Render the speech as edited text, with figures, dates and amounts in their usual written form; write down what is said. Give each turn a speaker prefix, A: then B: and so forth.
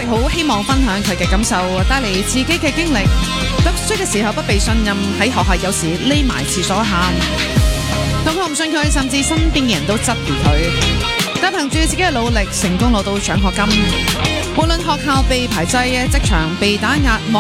A: 好希望分享佢嘅感受，帶嚟自己嘅經歷。讀書嘅時候不被信任，喺學校有時匿埋廁所喊，同學唔信佢，甚至身邊嘅人都質疑佢。但憑住自己嘅努力，成功攞到獎學金。無論學校被排擠，職場被打壓，